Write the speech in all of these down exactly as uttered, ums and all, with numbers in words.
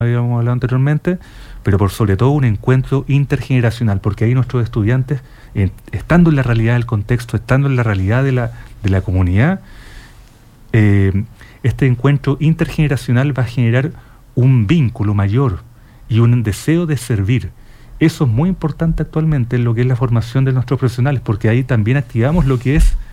habíamos hablado anteriormente, pero por sobre todo un encuentro intergeneracional, porque ahí nuestros estudiantes, eh, estando en la realidad del contexto, estando en la realidad de la, de la comunidad, eh, este encuentro intergeneracional va a generar un vínculo mayor y un deseo de servir. Eso es muy importante actualmente en lo que es la formación de nuestros profesionales, porque ahí también activamos lo que es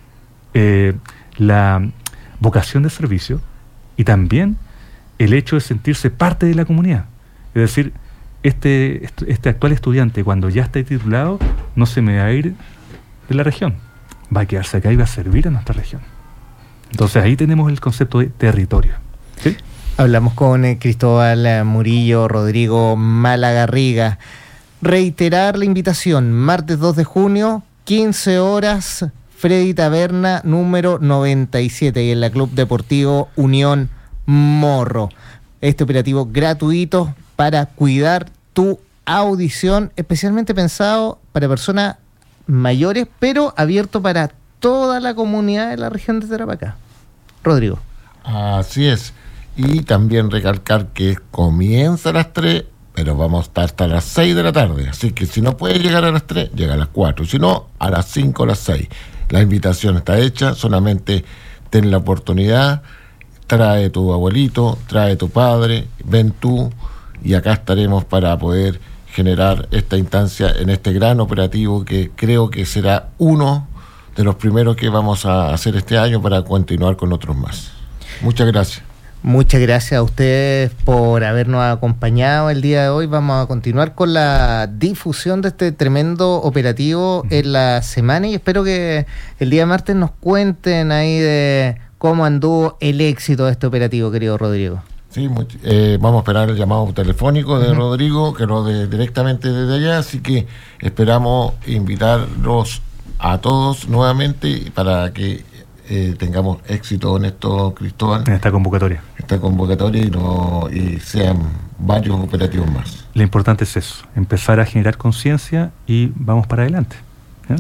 eh, la vocación de servicio y también el hecho de sentirse parte de la comunidad. Es decir, este, este actual estudiante, cuando ya esté titulado, no se me va a ir de la región, va a quedarse acá y va a servir a nuestra región. Entonces ahí tenemos el concepto de territorio, ¿sí? Hablamos con eh, Cristóbal Murillo, Rodrigo Malagarriga. Reiterar la invitación, martes dos de junio, quince horas, Freddy Taberna, número noventa y siete, y en la Club Deportivo Unión Morro. Este operativo gratuito para cuidar tu audición, especialmente pensado para personas mayores, pero abierto para toda la comunidad de la región de Tarapacá. Rodrigo. Así es. Y también recalcar que comienza a las tres, pero vamos a estar hasta las seis de la tarde. Así que si no puedes llegar a las tres, llega a las cuatro. Si no, a las cinco o las seis. La invitación está hecha, solamente ten la oportunidad, trae tu abuelito, trae tu padre, ven tú, y acá estaremos para poder generar esta instancia en este gran operativo que creo que será uno de los primeros que vamos a hacer este año para continuar con otros más. Muchas gracias. Muchas gracias a ustedes por habernos acompañado el día de hoy. Vamos a continuar con la difusión de este tremendo operativo en la semana y espero que el día martes nos cuenten ahí de cómo anduvo el éxito de este operativo, querido Rodrigo. Sí, muy, eh, vamos a esperar el llamado telefónico de uh-huh. Rodrigo, que lo de directamente desde allá, así que esperamos invitarlos a todos nuevamente para que eh, tengamos éxito en esto, Cristóbal. En esta convocatoria. Esta convocatoria y, no, y sean varios operativos más. Lo importante es eso, empezar a generar conciencia y vamos para adelante. ¿Eh?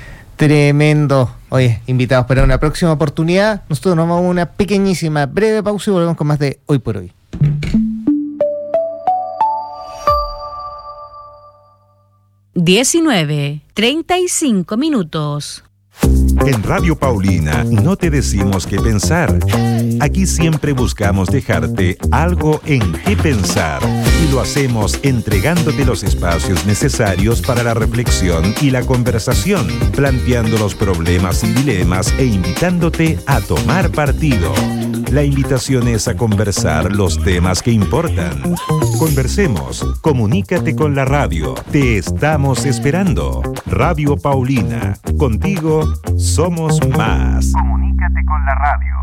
Tremendo. Oye, invitados para una próxima oportunidad. Nosotros nos vamos a una pequeñísima, breve pausa y volvemos con más de Hoy por Hoy. diecinueve treinta y cinco minutos. En Radio Paulina no te decimos qué pensar. Aquí siempre buscamos dejarte algo en qué pensar y lo hacemos entregándote los espacios necesarios para la reflexión y la conversación, planteando los problemas y dilemas e invitándote a tomar partido. La invitación es a conversar los temas que importan. Conversemos, comunícate con la radio. Te estamos esperando. Radio Paulina, contigo somos más. Comunícate con la radio.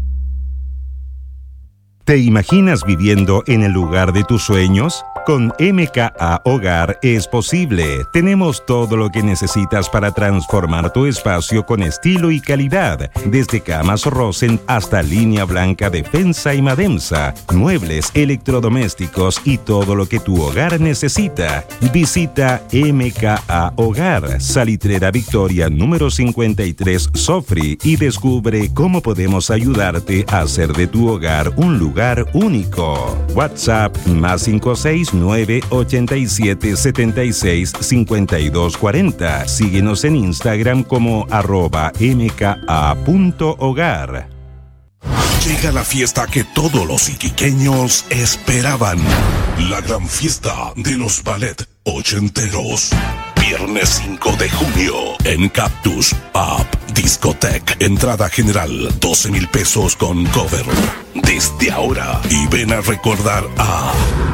¿Te imaginas viviendo en el lugar de tus sueños? Con M K A Hogar es posible. Tenemos todo lo que necesitas para transformar tu espacio con estilo y calidad. Desde camas Rosen hasta línea blanca Defensa y Mademsa, muebles, electrodomésticos y todo lo que tu hogar necesita. Visita M K A Hogar, Salitrera Victoria número cincuenta y tres Sofri y descubre cómo podemos ayudarte a hacer de tu hogar un lugar único. WhatsApp más cinco seis nueve ocho siete siete seis cinco dos cuatro cero. Síguenos en Instagram como arroba mka punto hogar. Llega la fiesta que todos los iquiqueños esperaban. La gran fiesta de los ballet ochenteros. Viernes cinco de junio en Cactus Pub Discotech. Entrada general doce mil pesos con cover. Desde ahora y ven a recordar a